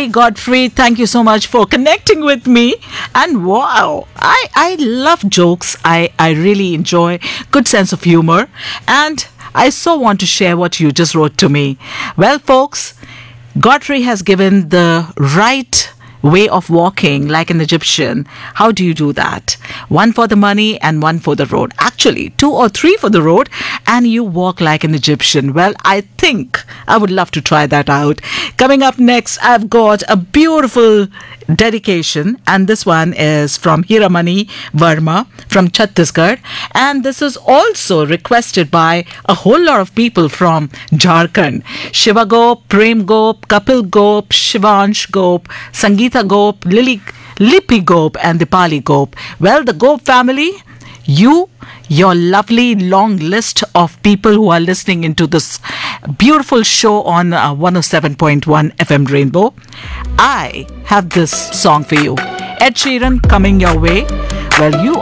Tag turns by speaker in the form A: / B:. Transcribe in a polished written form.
A: Hi, Godfrey. Thank you so much for connecting with me. And wow, I love jokes. I really enjoy good sense of humor. And I so want to share what you just wrote to me. Well, folks, Godfrey has given the right way of walking like an Egyptian. How do you do that? One for the money and one for the road. Actually, two or three for the road and you walk like an Egyptian. Well, I think I would love to try that out. Coming up next, I've got a beautiful dedication, and this one is from Hiramani Verma from Chhattisgarh, and this is also requested by a whole lot of people from Jharkhand. Shiva Gop, Prem Gop, Kapil Gop, Shivansh Gop, Sangeeta Gop, Lipi Gop and Dipali Gop. Well, the Gop family, your lovely long list of people who are listening into this beautiful show on 107.1 FM Rainbow, I have this song for you. Ed Sheeran, Coming Your Way. Well, you